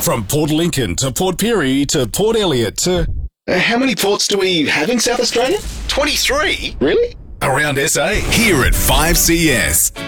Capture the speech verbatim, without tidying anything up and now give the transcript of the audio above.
From Port Lincoln to Port Pirie to Port Elliot to... Uh, how many ports do we have in South Australia? twenty-three? Really? Around S A. Here at five C S.